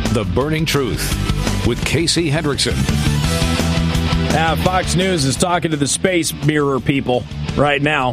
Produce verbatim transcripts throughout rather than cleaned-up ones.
The Burning Truth with Casey Hendrickson. Uh, Fox News is talking to the space mirror people right now.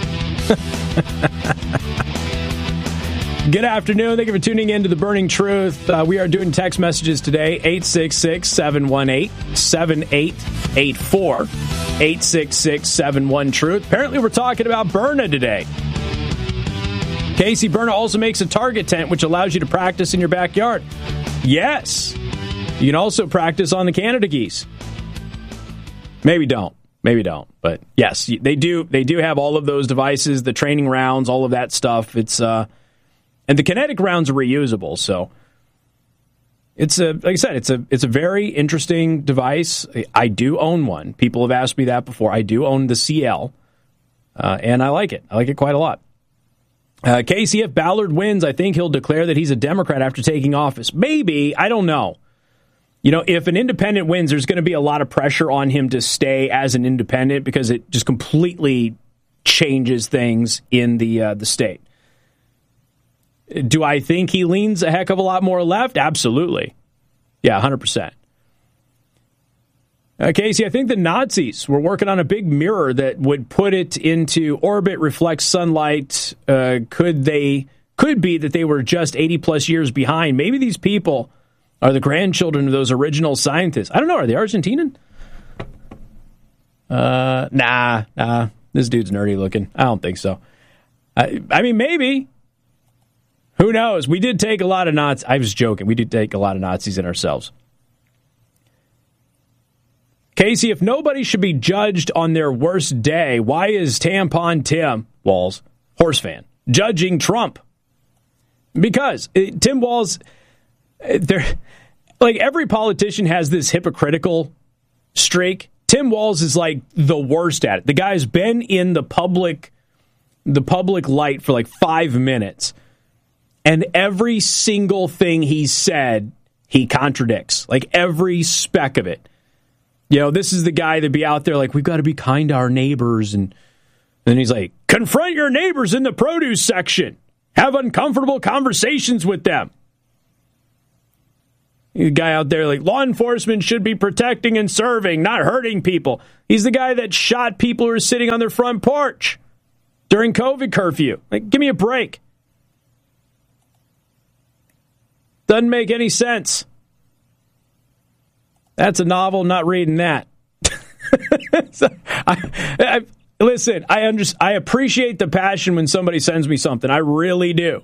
Good afternoon. Thank you for tuning in to The Burning Truth. Uh, we are doing text messages today, eight six six, seven one eight, seven eight eight four, eight six six, seven one, truth. Apparently we're talking about Byrna today. Casey, Byrna also makes a target tent, which allows you to practice in your backyard. Yes. You can also practice on the Canada geese. Maybe don't. Maybe don't. But yes, they do. They do have all of those devices, the training rounds, all of that stuff. It's uh, and the kinetic rounds are reusable. So it's a, like I said, it's a it's a very interesting device. I do own one. People have asked me that before. I do own the C L, uh, and I like it. I like it quite a lot. Uh, Casey, if Ballard wins, I think he'll declare that he's a Democrat after taking office. Maybe. I don't know. You know, if an independent wins, there's going to be a lot of pressure on him to stay as an independent because it just completely changes things in the uh, the state. Do I think he leans a heck of a lot more left? Absolutely. Yeah, one hundred percent. Uh, Casey, I think the Nazis were working on a big mirror that would put it into orbit, reflect sunlight. Uh, could they? Could be that they were just eighty plus years behind. Maybe these people are the grandchildren of those original scientists. I don't know. Are they Argentinian? Uh, nah, nah. This dude's nerdy looking. I don't think so. I, I mean, maybe. Who knows? We did take a lot of Nazis. I was joking. We did take a lot of Nazis in ourselves. Casey, if nobody should be judged on their worst day, why is Tampon Tim Walz, horse fan, judging Trump? Because it, Tim Walz, there, like every politician has this hypocritical streak. Tim Walz is like the worst at it. The guy's been in the public, the public light for like five minutes, and every single thing he said, he contradicts. Like every speck of it. You know, this is the guy that'd be out there like, we've got to be kind to our neighbors. And, and then he's like, confront your neighbors in the produce section. Have uncomfortable conversations with them. The guy out there like, law enforcement should be protecting and serving, not hurting people. He's the guy that shot people who are sitting on their front porch during COVID curfew. Like, give me a break. Doesn't make any sense. That's a novel, not reading that. so, I, I, listen, I under, I appreciate the passion when somebody sends me something. I really do.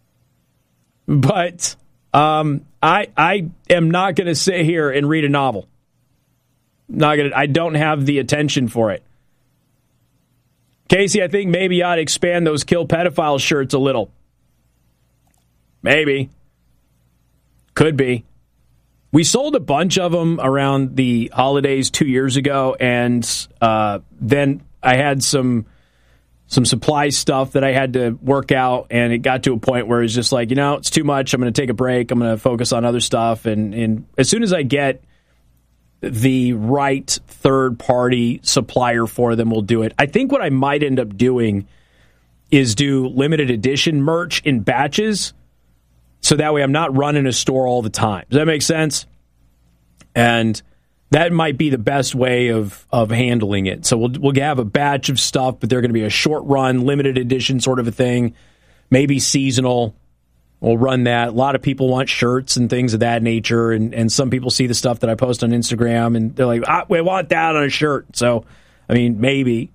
But um, I I am not going to sit here and read a novel. Not gonna. I don't have the attention for it. Casey, I think maybe you ought to expand those kill pedophile shirts a little. Maybe. Could be. We sold a bunch of them around the holidays two years ago, and uh, then I had some some supply stuff that I had to work out, and it got to a point where it's just like, you know, it's too much. I'm going to take a break. I'm going to focus on other stuff, and, and as soon as I get the right third-party supplier for them, we'll do it. I think what I might end up doing is do limited edition merch in batches, so that way I'm not running a store all the time. Does that make sense? And that might be the best way of of handling it. So we'll we'll have a batch of stuff, but they're going to be a short run, limited edition sort of a thing, maybe seasonal. We'll run that. A lot of people want shirts and things of that nature, and, and some people see the stuff that I post on Instagram, and they're like, ah, we want that on a shirt. So, I mean, maybe.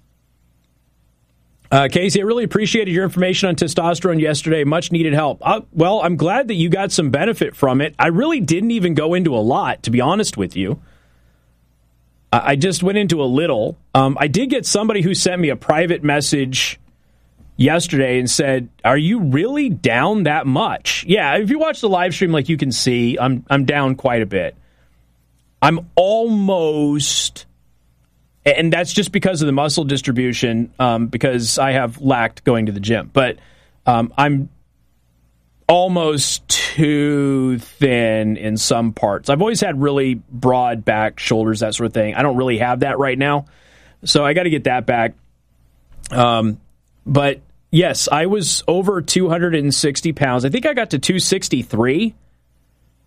Uh, Casey, I really appreciated your information on testosterone yesterday. Much needed help. Uh, well, I'm glad that you got some benefit from it. I really didn't even go into a lot, to be honest with you. I, I just went into a little. Um, I did get somebody who sent me a private message yesterday and said, are you really down that much? Yeah, if you watch the live stream, like you can see, I'm I'm down quite a bit. I'm almost... And that's just because of the muscle distribution, um, because I have lacked going to the gym. But um, I'm almost too thin in some parts. I've always had really broad back, shoulders, that sort of thing. I don't really have that right now. So I got to get that back. Um, but, yes, I was over two hundred sixty pounds. I think I got to two sixty-three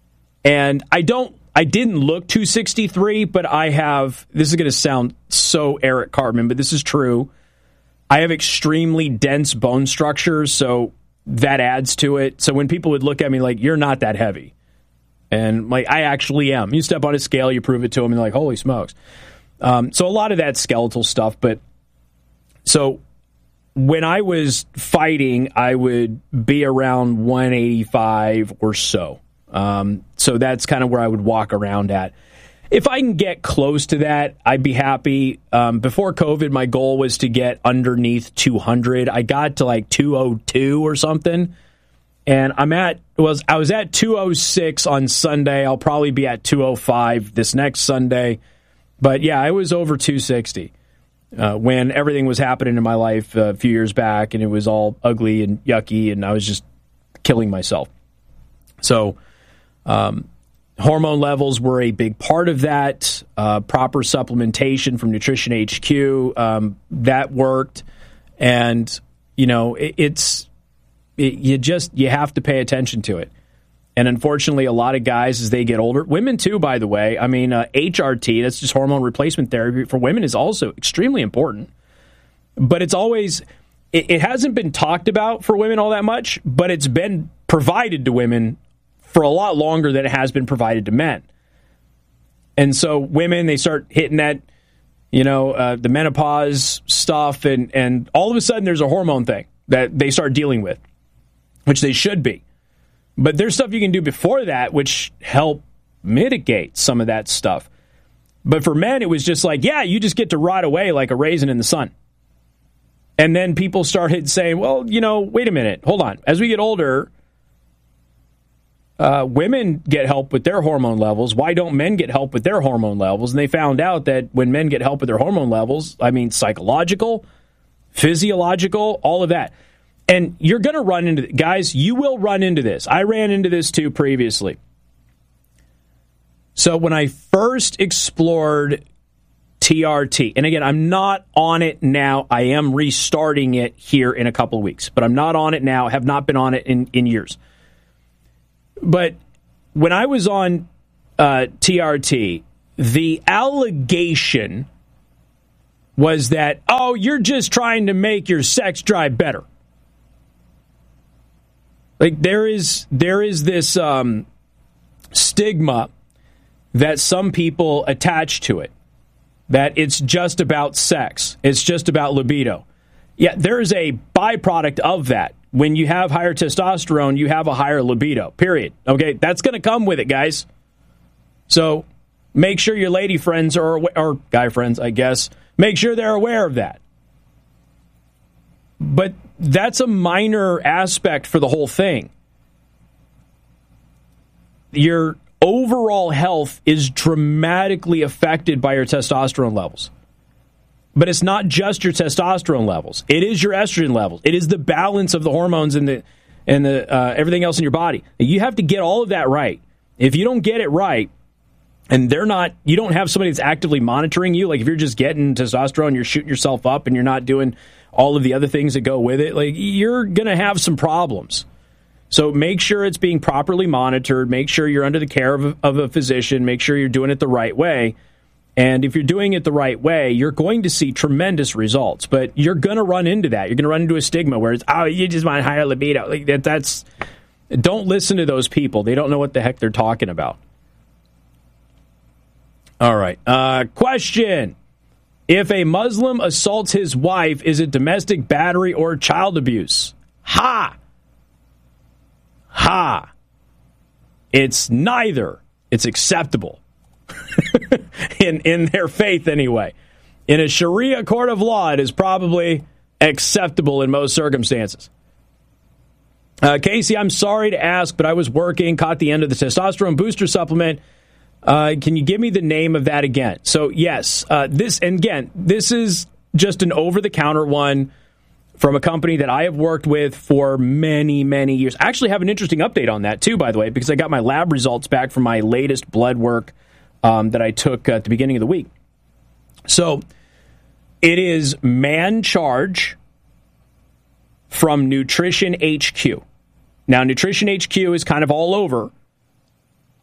And I don't, I didn't look two sixty-three, but I have, this is going to sound so Eric Cartman, but this is true. I have extremely dense bone structures, so that adds to it. So when people would look at me like, you're not that heavy. And like, I actually am. You step on a scale, you prove it to them, and they're like, holy smokes. Um, so a lot of that skeletal stuff. But so when I was fighting, I would be around one eighty-five or so. Um, so that's kind of where I would walk around at. If I can get close to that, I'd be happy. Um, before COVID, my goal was to get underneath two hundred. I got to like two oh two or something. And I'm at, was I was at two oh six on Sunday. I'll probably be at two oh five this next Sunday. But yeah, I was over two sixty uh, when everything was happening in my life a few years back, and it was all ugly and yucky, and I was just killing myself. So, um, hormone levels were a big part of that. Uh, proper supplementation from Nutrition H Q, um, that worked. And, you know, it, it's, it, you just, you have to pay attention to it. And unfortunately, a lot of guys, as they get older, women too, by the way, I mean, uh, H R T, that's just hormone replacement therapy for women, is also extremely important. But it's always, it, it hasn't been talked about for women all that much, but it's been provided to women for a lot longer than it has been provided to men. And so women, they start hitting that, you know, uh, the menopause stuff, and, and all of a sudden there's a hormone thing that they start dealing with, which they should be. But there's stuff you can do before that which help mitigate some of that stuff. But for men, it was just like, yeah, you just get to rot away like a raisin in the sun. And then people started saying, well, you know, wait a minute, hold on. As we get older, Uh, women get help with their hormone levels. Why don't men get help with their hormone levels? And they found out that when men get help with their hormone levels, I mean, psychological, physiological, all of that. And you're going to run into, guys, you will run into this. I ran into this too previously. So when I first explored T R T, and again, I'm not on it now. I am restarting it here in a couple of weeks, but I'm not on it now. I have not been on it in, in years. But when I was on uh, T R T, the allegation was that, oh, you're just trying to make your sex drive better. Like there is there is this um, stigma that some people attach to it, that it's just about sex. It's just about libido. Yeah, there is a byproduct of that. When you have higher testosterone, you have a higher libido, period. Okay, that's going to come with it, guys. So make sure your lady friends are, or guy friends, I guess, make sure they're aware of that. But that's a minor aspect for the whole thing. Your overall health is dramatically affected by your testosterone levels. But it's not just your testosterone levels. It is your estrogen levels. It is the balance of the hormones and the and the uh, everything else in your body. You have to get all of that right. If you don't get it right, and they're not, you don't have somebody that's actively monitoring you. Like if you're just getting testosterone, you're shooting yourself up, and you're not doing all of the other things that go with it. Like you're gonna have some problems. So make sure it's being properly monitored. Make sure you're under the care of a, of a physician. Make sure you're doing it the right way. And if you're doing it the right way, you're going to see tremendous results. But you're going to run into that. You're going to run into a stigma where it's, oh, you just want higher libido. Like that, that's, don't listen to those people. They don't know what the heck they're talking about. All right. Uh, question. If a Muslim assaults his wife, is it domestic battery or child abuse? Ha! Ha! It's neither. It's acceptable. in in their faith anyway. In a Sharia court of law, it is probably acceptable in most circumstances. Uh, Casey, I'm sorry to ask, but I was working, caught the end of the testosterone booster supplement. Uh, can you give me the name of that again? So, yes, uh, this, and again, this is just an over-the-counter one from a company that I have worked with for many, many years. I actually have an interesting update on that, too, by the way, because I got my lab results back from my latest blood work um, that I took at the beginning of the week. So, it is Man Charge from Nutrition H Q. Now, Nutrition H Q is kind of all over.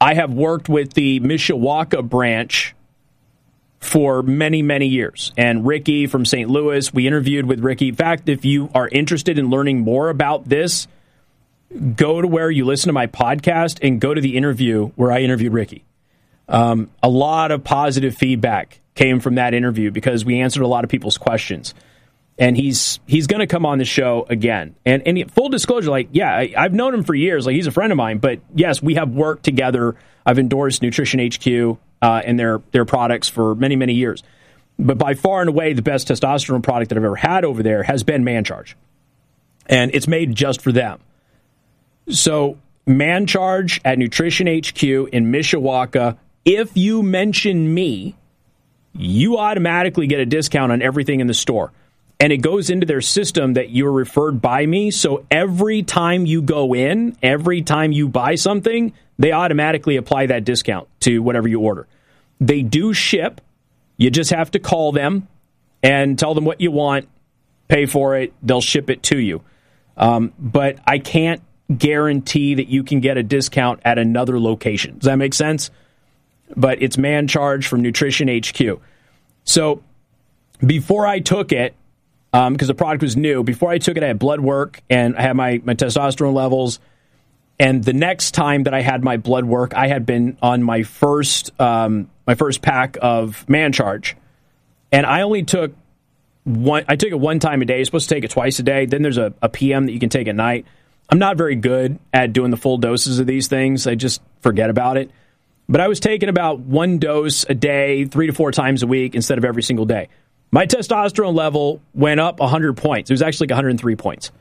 I have worked with the Mishawaka branch for many, many years. And Ricky from Saint Louis, we interviewed with Ricky. In fact, if you are interested in learning more about this, go to where you listen to my podcast and go to the interview where I interviewed Ricky. Um, a lot of positive feedback came from that interview because we answered a lot of people's questions. And he's he's going to come on the show again. And, and full disclosure, like, yeah, I, I've known him for years. Like, he's a friend of mine. But, yes, we have worked together. I've endorsed Nutrition H Q uh, and their, their products for many, many years. But by far and away, the best testosterone product that I've ever had over there has been ManCharge. And it's made just for them. So, ManCharge at Nutrition H Q in Mishawaka, if you mention me, you automatically get a discount on everything in the store. And it goes into their system that you were referred by me. So every time you go in, every time you buy something, they automatically apply that discount to whatever you order. They do ship. You just have to call them and tell them what you want, pay for it. They'll ship it to you. Um, but I can't guarantee that you can get a discount at another location. Does that make sense? But it's ManCharge from Nutrition H Q. So before I took it, um, because the product was new, before I took it, I had blood work and I had my, my testosterone levels. And the next time that I had my blood work, I had been on my first um, my first pack of ManCharge. And I only took one, I took it one time a day. You're supposed to take it twice a day. Then there's a, a P M that you can take at night. I'm not very good at doing the full doses of these things. I just forget about it. But I was taking about one dose a day, three to four times a week instead of every single day. My testosterone level went up one hundred points. It was actually like one hundred three points.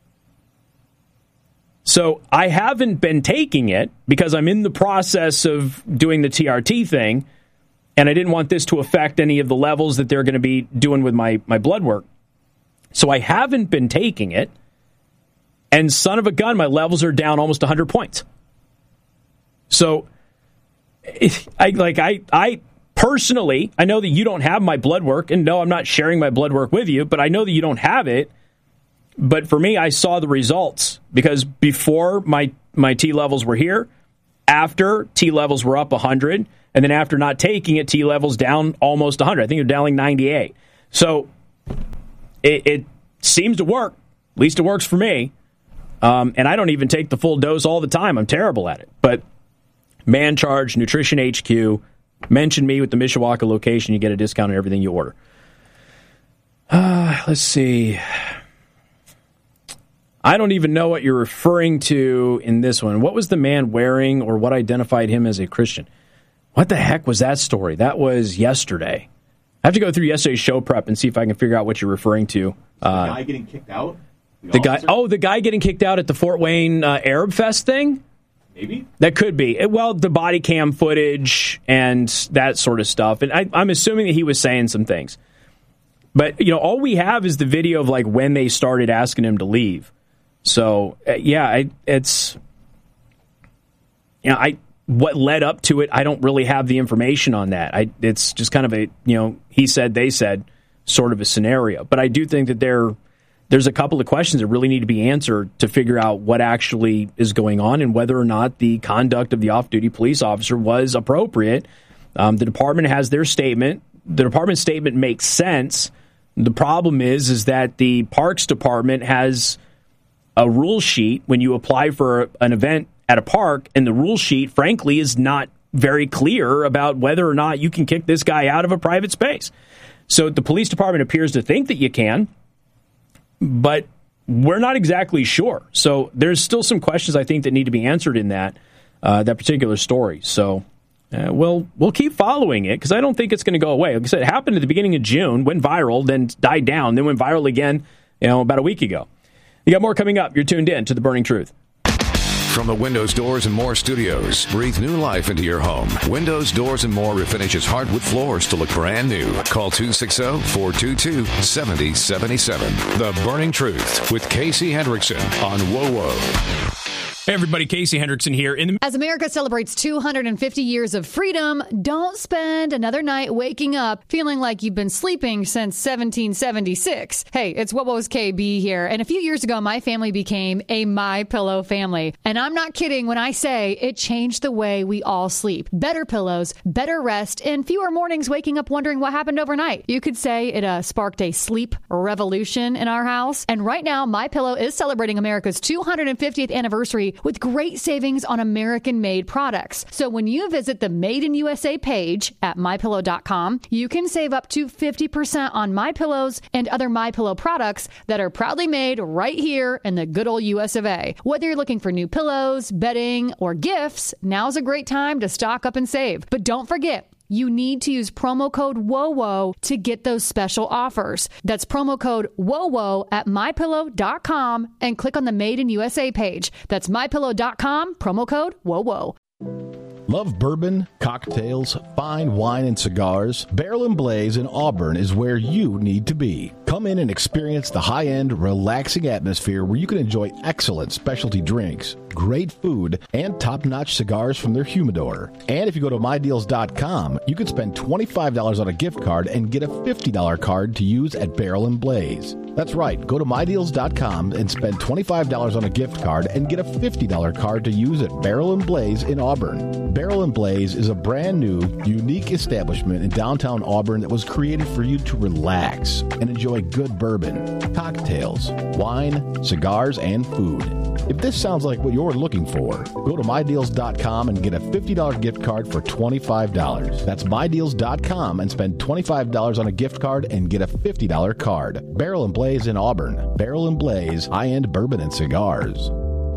So I haven't been taking it because I'm in the process of doing the T R T thing, and I didn't want this to affect any of the levels that they're going to be doing with my, my blood work. So I haven't been taking it, and son of a gun, my levels are down almost one hundred points. So I like I I personally, I know that you don't have my blood work, and no, I'm not sharing my blood work with you, but I know that you don't have it. But for me, I saw the results because before my my T levels were here, after T levels were up one hundred, and then after not taking it, T levels down almost one hundred. I think they're down like ninety-eight. So it, it seems to work. At least it works for me. Um, and I don't even take the full dose all the time. I'm terrible at it. But ManCharge, Nutrition H Q, mention me with the Mishawaka location. You get a discount on everything you order. Uh, let's see. I don't even know what you're referring to in this one. What was the man wearing, or what identified him as a Christian? What the heck was that story? That was yesterday. I have to go through yesterday's show prep and see if I can figure out what you're referring to. Uh, the guy getting kicked out? The, the guy, oh, the guy getting kicked out at the Fort Wayne uh, Arab Fest thing? Maybe. That could be. It, well, the body cam footage and that sort of stuff. And I, I'm assuming that he was saying some things. But, you know, all we have is the video of, like, when they started asking him to leave. So, uh, yeah, I, it's, you know, I, what led up to it, I don't really have the information on that. I, it's just kind of a, you know, he said, they said sort of a scenario. But I do think that there, there's a couple of questions that really need to be answered to figure out what actually is going on and whether or not the conduct of the off-duty police officer was appropriate. Um, the department has their statement. The department's statement makes sense. The problem is, is that the Parks Department has a rule sheet when you apply for an event at a park, and the rule sheet, frankly, is not very clear about whether or not you can kick this guy out of a private space. So the police department appears to think that you can, but we're not exactly sure. So there's still some questions, I think, that need to be answered in that uh, that particular story. So uh, we'll we'll keep following it because I don't think it's going to go away. Like I said, it happened at the beginning of June, went viral, then died down, then went viral again, you know, about a week ago. You got more coming up. You're tuned in to The Burning Truth. From the Windows, Doors, and More studios, breathe new life into your home. Windows, Doors, and More refinishes hardwood floors to look brand new. Call two six zero, four two two, seven zero seven seven. The Burning Truth with Casey Hendrickson on W O W O. Hey everybody, Casey Hendrickson here. In the- As America celebrates two hundred fifty years of freedom, don't spend another night waking up feeling like you've been sleeping since seventeen seventy-six. Hey, it's What Was K B here. And a few years ago, my family became a MyPillow family. And I'm not kidding when I say it changed the way we all sleep. Better pillows, better rest, and fewer mornings waking up wondering what happened overnight. You could say it uh, sparked a sleep revolution in our house. And right now, MyPillow is celebrating America's two hundred fiftieth anniversary with great savings on American-made products. So when you visit the Made in U S A page at my pillow dot com, you can save up to fifty percent on MyPillows and other MyPillow products that are proudly made right here in the good old U S of A. Whether you're looking for new pillows, bedding, or gifts, now's a great time to stock up and save. But don't forget, you need to use promo code WOWO to get those special offers. That's promo code WOWO at my pillow dot com and click on the Made in U S A page. That's my pillow dot com, promo code WOWO. Love bourbon, cocktails, fine wine, and cigars? Barrel and Blaze in Auburn is where you need to be. Come in and experience the high-end, relaxing atmosphere where you can enjoy excellent specialty drinks, great food, and top-notch cigars from their humidor. And if you go to my deals dot com, you can spend twenty-five dollars on a gift card and get a fifty dollars card to use at Barrel and Blaze. That's right. Go to my deals dot com and spend twenty-five dollars on a gift card and get a fifty dollars card to use at Barrel and Blaze in Auburn. Barrel and Blaze is a brand new, unique establishment in downtown Auburn that was created for you to relax and enjoy good bourbon, cocktails, wine, cigars, and food. If this sounds like what you're looking for, go to my deals dot com and get a fifty dollars gift card for twenty-five dollars. That's my deals dot com and spend twenty-five dollars on a gift card and get a fifty dollars card. Barrel and Blaze in Auburn. Barrel and Blaze, high-end bourbon and cigars.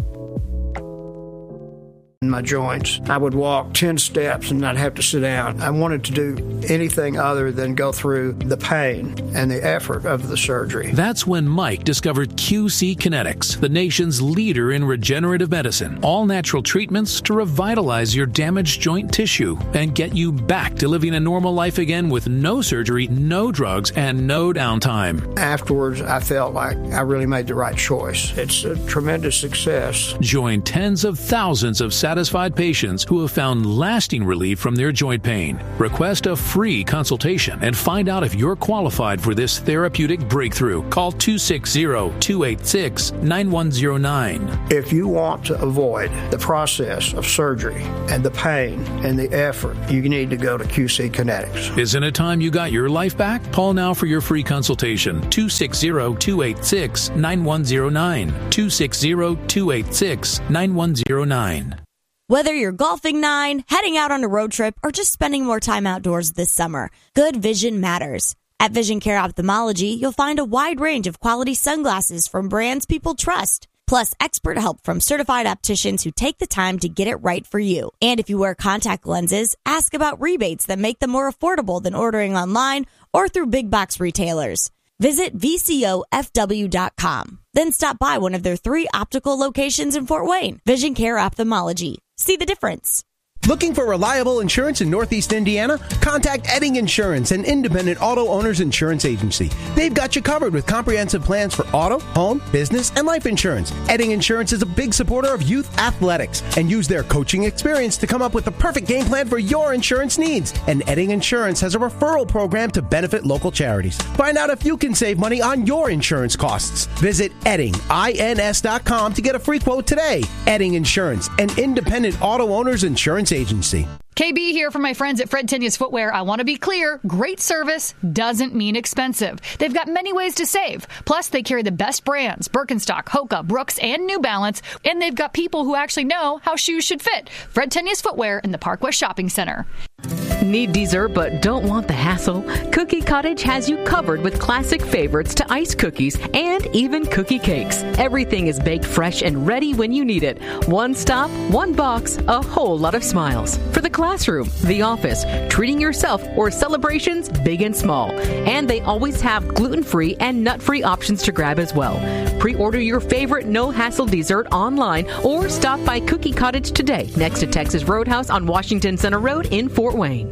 My joints. I would walk ten steps and not have to sit down. I wanted to do anything other than go through the pain and the effort of the surgery. That's when Mike discovered Q C Kinetics, the nation's leader in regenerative medicine. All natural treatments to revitalize your damaged joint tissue and get you back to living a normal life again with no surgery, no drugs, and no downtime. Afterwards, I felt like I really made the right choice. It's a tremendous success. Join tens of thousands of satisfied patients who have found lasting relief from their joint pain. Request a free consultation and find out if you're qualified for this therapeutic breakthrough. Call two six zero, two eight six, nine one zero nine. If you want to avoid the process of surgery and the pain and the effort, you need to go to Q C Kinetics. Isn't it time you got your life back? Call now for your free consultation. two six zero, two eight six, nine one zero nine. two six zero, two eight six, nine one zero nine. Whether you're golfing nine, heading out on a road trip, or just spending more time outdoors this summer, good vision matters. At Vision Care Ophthalmology, you'll find a wide range of quality sunglasses from brands people trust, plus expert help from certified opticians who take the time to get it right for you. And if you wear contact lenses, ask about rebates that make them more affordable than ordering online or through big box retailers. Visit V C O F W dot com. Then stop by one of their three optical locations in Fort Wayne. Vision Care Ophthalmology. See the difference. Looking for reliable insurance in Northeast Indiana? Contact Edding Insurance, an independent auto owner's insurance agency. They've got you covered with comprehensive plans for auto, home, business, and life insurance. Edding Insurance is a big supporter of youth athletics and use their coaching experience to come up with the perfect game plan for your insurance needs. And Edding Insurance has a referral program to benefit local charities. Find out if you can save money on your insurance costs. Visit Edding, I N S dot com to get a free quote today. Edding Insurance, an independent auto owner's insurance agency. K B here from my friends at Fred Tenia's Footwear. I want to be clear, great service doesn't mean expensive. They've got many ways to save. Plus, they carry the best brands, Birkenstock, Hoka, Brooks, and New Balance. And they've got people who actually know how shoes should fit. Fred Tenia's Footwear in the Park West Shopping Center. Need dessert but don't want the hassle? Cookie Cottage has you covered with classic favorites to ice cookies and even cookie cakes. Everything is baked fresh and ready when you need it. One stop, one box, a whole lot of smiles. For the classroom, the office, treating yourself, or celebrations big and small. And they always have gluten-free and nut-free options to grab as well. Pre-order your favorite no-hassle dessert online or stop by Cookie Cottage today next to Texas Roadhouse on Washington Center Road in Fort Wayne.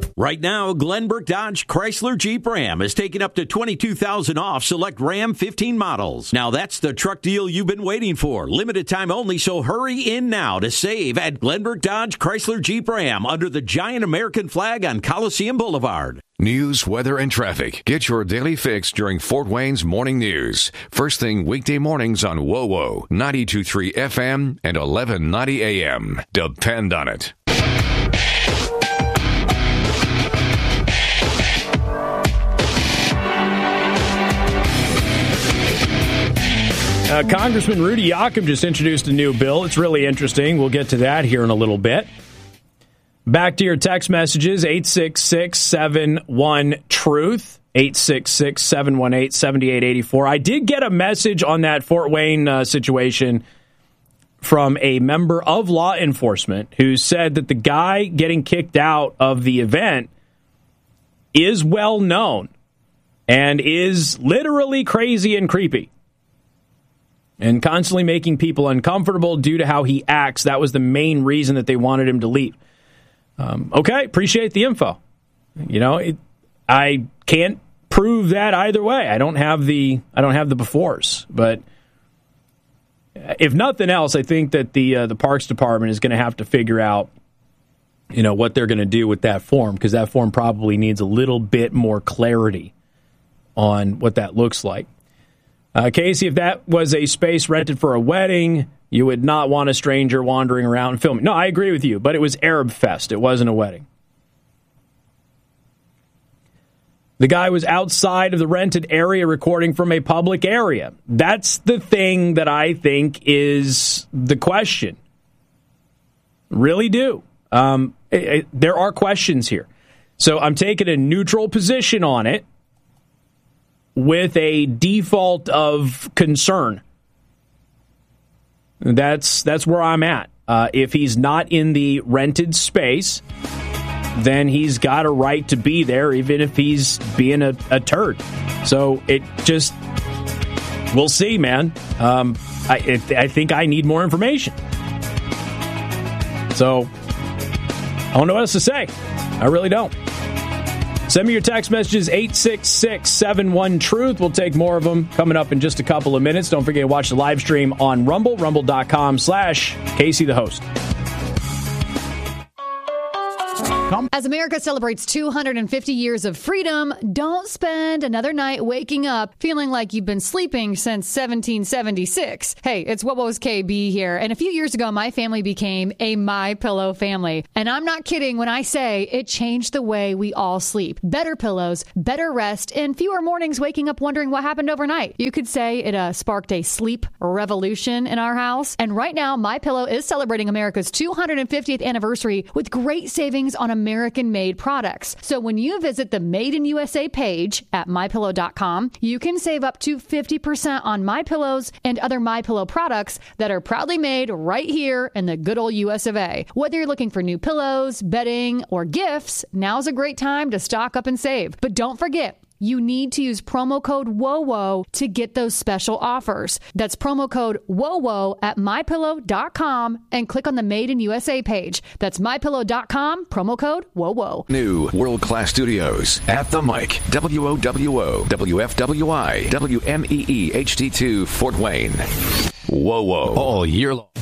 Right now, Glenbrook Dodge Chrysler Jeep Ram is taking up to twenty-two thousand dollars off select Ram fifteen models. Now that's the truck deal you've been waiting for. Limited time only, so hurry in now to save at Glenbrook Dodge Chrysler Jeep Ram under the giant American flag on Coliseum Boulevard. News, weather, and traffic. Get your daily fix during Fort Wayne's Morning News. First thing weekday mornings on W O W O, ninety-two point three F M and eleven ninety A M. Depend on it. Uh, Congressman Rudy Yoakum just introduced a new bill. It's really interesting. We'll get to that here in a little bit. Back to your text messages, eight six six, seven one, TRUTH, eight six six, seven one eight, seven eight eight four. I did get a message on that Fort Wayne uh, situation from a member of law enforcement who said that the guy getting kicked out of the event is well known and is literally crazy and creepy and constantly making people uncomfortable due to how he acts. That was the main reason that they wanted him to leave. Um, okay, appreciate the info. You know, it, I can't prove that either way. I don't have the I don't have the befores, but if nothing else, I think that the uh, the Parks Department is going to have to figure out, you know, what they're going to do with that form, because that form probably needs a little bit more clarity on what that looks like. Uh, Casey, if that was a space rented for a wedding, you would not want a stranger wandering around and filming. No, I agree with you, but it was Arab Fest. It wasn't a wedding. The guy was outside of the rented area recording from a public area. That's the thing that I think is the question. Really do. Um, it, it, there are questions here. So I'm taking a neutral position on it with a default of concern. That's that's where I'm at. Uh, if he's not in the rented space, then he's got a right to be there, even if he's being a, a turd. So it just, we'll see, man. Um, I, it, I think I need more information. So I don't know what else to say. I really don't. Send me your text messages, eight six six, seven one, TRUTH. We'll take more of them coming up in just a couple of minutes. Don't forget to watch the live stream on Rumble, rumble.com slash Casey the host. As America celebrates two hundred fifty years of freedom, don't spend another night waking up feeling like you've been sleeping since seventeen seventy-six. Hey, it's What Was K B here. And a few years ago, my family became a MyPillow family. And I'm not kidding when I say it changed the way we all sleep. Better pillows, better rest, and fewer mornings waking up wondering what happened overnight. You could say it uh, sparked a sleep revolution in our house. And right now, MyPillow is celebrating America's two hundred fiftieth anniversary with great savings on American-made products. So when you visit the Made in U S A page at my pillow dot com, you can save up to fifty percent on MyPillows and other MyPillow products that are proudly made right here in the good old U S of A. Whether you're looking for new pillows, bedding, or gifts, now's a great time to stock up and save. But don't forget, you need to use promo code W O W O to get those special offers. That's promo code W O W O at my pillow dot com and click on the Made in U S A page. That's my pillow dot com, promo code W O W O. New world-class studios at the mic. W O W O, W F W I, W M E E H D two, Fort Wayne. Whoa, whoa. All year long.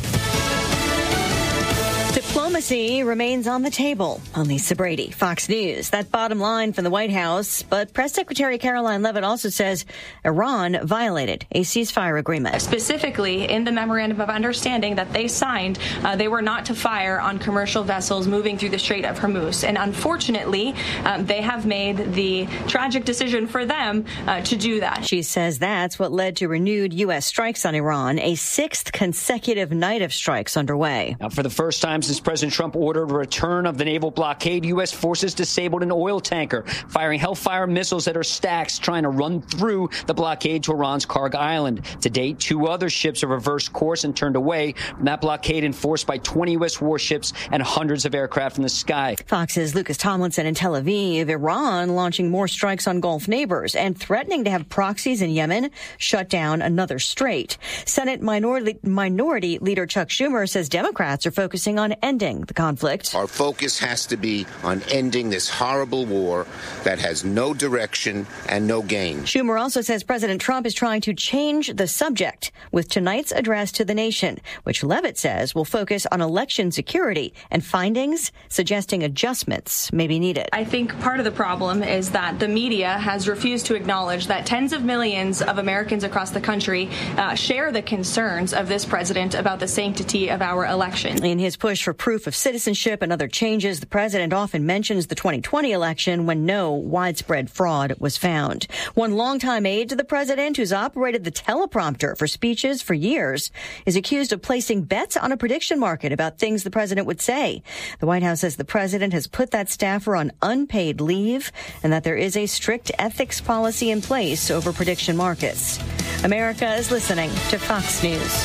Diplomacy remains on the table. I'm Lisa Brady, Fox News. That bottom line from the White House. But Press Secretary Caroline Leavitt also says Iran violated a ceasefire agreement. Specifically, in the memorandum of understanding that they signed, uh, they were not to fire on commercial vessels moving through the Strait of Hormuz. And unfortunately, um, they have made the tragic decision for them uh, to do that. She says that's what led to renewed U S strikes on Iran, a sixth consecutive night of strikes underway. Now, for the first time since President Trump ordered a return of the naval blockade, U S forces disabled an oil tanker, firing Hellfire missiles at her stacks, trying to run through the blockade to Iran's Karg Island. To date, two other ships have reversed course and turned away from that blockade enforced by twenty U S warships and hundreds of aircraft in the sky. Fox's Lucas Tomlinson in Tel Aviv. Iran launching more strikes on Gulf neighbors and threatening to have proxies in Yemen shut down another strait. Senate Minority, Minority Leader Chuck Schumer says Democrats are focusing on ending the conflict. Our focus has to be on ending this horrible war that has no direction and no gain. Schumer also says President Trump is trying to change the subject with tonight's address to the nation, which Levitt says will focus on election security and findings suggesting adjustments may be needed. I think part of the problem is that the media has refused to acknowledge that tens of millions of Americans across the country uh, share the concerns of this president about the sanctity of our election. In his push for proof of citizenship and other changes, the president often mentions the twenty twenty election when no widespread fraud was found. One longtime aide to the president, who's operated the teleprompter for speeches for years, is accused of placing bets on a prediction market about things the president would say. The White House says the president has put that staffer on unpaid leave and that there is a strict ethics policy in place over prediction markets. America is listening to Fox News.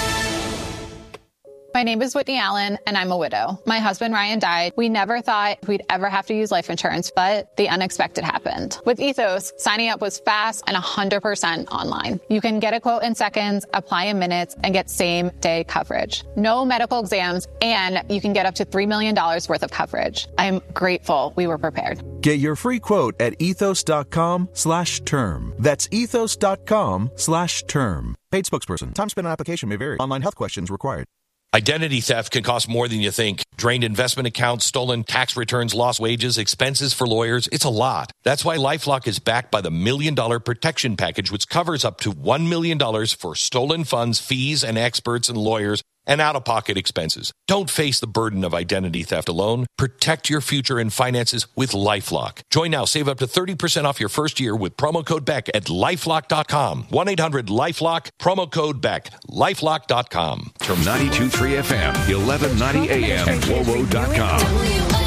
My name is Whitney Allen, and I'm a widow. My husband, Ryan, died. We never thought we'd ever have to use life insurance, but the unexpected happened. With Ethos, signing up was fast and one hundred percent online. You can get a quote in seconds, apply in minutes, and get same-day coverage. No medical exams, and you can get up to three million dollars worth of coverage. I'm grateful we were prepared. Get your free quote at ethos.com slash term. That's ethos.com slash term. Paid spokesperson. Time spent on application may vary. Online health questions required. Identity theft can cost more than you think. Drained investment accounts, stolen tax returns, lost wages, expenses for lawyers. It's a lot. That's why LifeLock is backed by the Million Dollar Protection Package, which covers up to one million dollars for stolen funds, fees, and experts and lawyers, and out-of-pocket expenses. Don't face the burden of identity theft alone. Protect your future and finances with LifeLock. Join now. Save up to thirty percent off your first year with promo code Beck at lifelock dot com. one eight hundred lifelock, promo code Beck, lifelock dot com. From ninety-two point three F M, eleven ninety A M, and W O W O dot com.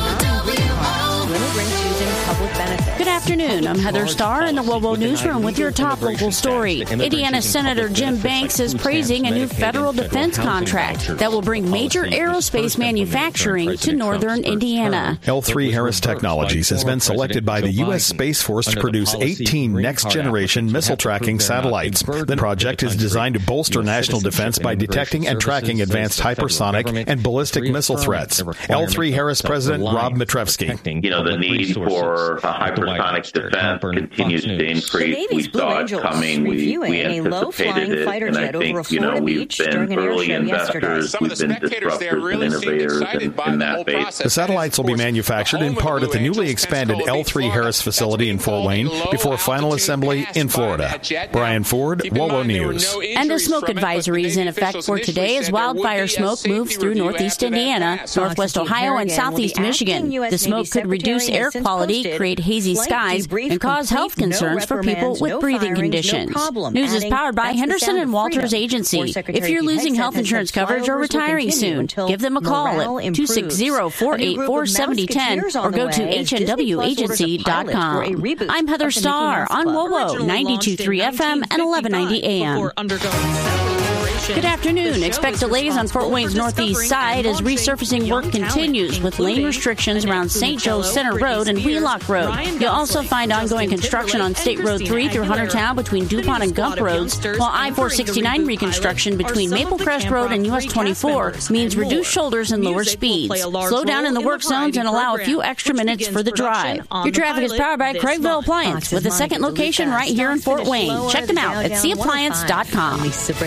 Good afternoon. I'm Heather Starr in the W O W O Newsroom with your top local story. Indiana Senator Jim Banks is praising a new federal defense contract that will bring major aerospace manufacturing to northern Indiana. L three Harris Technologies has been selected by the U S. Space Force to produce eighteen next-generation missile tracking satellites. The project is designed to bolster national defense by detecting and tracking advanced hypersonic and ballistic missile threats. L three Harris President Rob Matrevsky. You know, the need for a hypersonic defense continues to increase. We saw it coming. We, we anticipated it. And I think, you know, we've been early investors. We've been disruptors and innovators in, in that base. The satellites will be manufactured in part at the newly expanded L three Harris facility in Fort Wayne before final assembly in Florida. Brian Ford, W O W O News. And a smoke advisory is in effect for today as wildfire smoke moves through northeast Indiana, northwest Ohio, and southeast Michigan. The smoke could reduce air quality, create hazy skies, and cause health concerns for people with breathing conditions. News is powered by Henderson and Walters Agency. If you're losing health insurance coverage or retiring soon, give them a call at two six zero, four eight four, seven zero one zero or go to H N W agency dot com. I'm Heather Starr on W O W O ninety-two point three F M and eleven ninety A M. Good afternoon. Expect delays on Fort Wayne's northeast side as resurfacing work continues with lane restrictions around Saint Joe Center Road and Wheelock Road. You'll also find ongoing construction on State Road three through Huntertown between DuPont and Gump Roads, while I four sixty-nine reconstruction between Maple Crest Road and U S twenty-four means reduced shoulders and lower speeds. Slow down in the work zones and allow a few extra minutes for the drive. Your traffic is powered by Craigville Appliance with a second location right here in Fort Wayne. Check them out at c appliance dot com.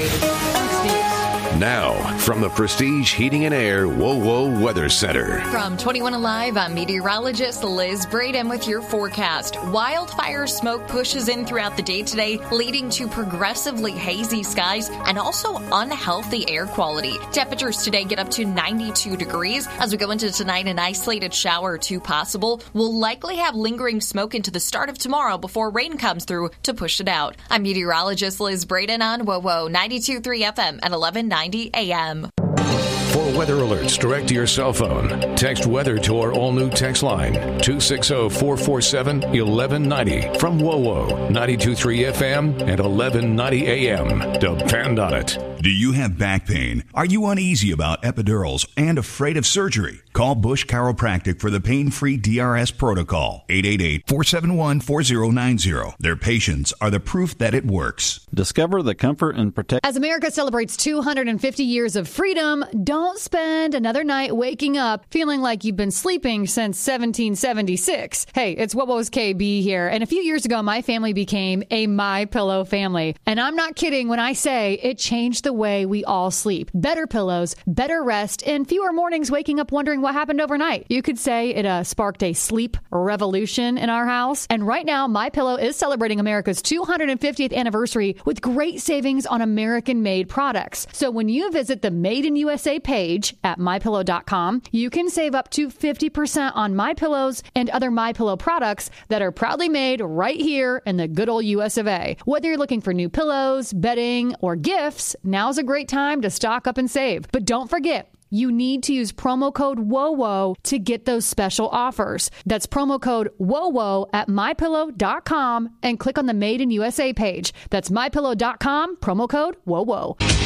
Now, from the Prestige Heating and Air W O W O Weather Center. From twenty-one Alive, I'm meteorologist Liz Braden with your forecast. Wildfire smoke pushes in throughout the day today, leading to progressively hazy skies and also unhealthy air quality. Temperatures today get up to ninety-two degrees. As we go into tonight, an isolated shower or two possible. We'll likely have lingering smoke into the start of tomorrow before rain comes through to push it out. I'm meteorologist Liz Braden on W O W O ninety-two point three F M at eleven ninety A M. For weather alerts direct to your cell phone, text weather to our all-new text line, two six zero, four four seven, one one nine zero. From W O W O, ninety-two point three F M and eleven ninety A M. Depend on it. Do you have back pain? Are you uneasy about epidurals and afraid of surgery? Call Bush Chiropractic for the pain-free D R S protocol. eight eight eight, four seven one, four zero nine zero. Their patients are the proof that it works. Discover the comfort and protection. As America celebrates two hundred fifty years of freedom, don't spend another night waking up feeling like you've been sleeping since seventeen seventy-six. Hey, it's Wowo's K B here. And a few years ago, my family became a MyPillow family. And I'm not kidding when I say it changed the way we all sleep. Better pillows, better rest, and fewer mornings waking up wondering what happened overnight. You could say it uh, sparked a sleep revolution in our house. And right now, MyPillow is celebrating America's two hundred fiftieth anniversary with great savings on American-made products. So when you visit the Made in U S A page at my pillow dot com, you can save up to fifty percent on MyPillows and other MyPillow products that are proudly made right here in the good old U S of A. Whether you're looking for new pillows, bedding, or gifts, now's a great time to stock up and save. But don't forget, you need to use promo code WOWO to get those special offers. That's promo code WOWO at my pillow dot com and click on the Made in U S A page. That's my pillow dot com, promo code WOWO.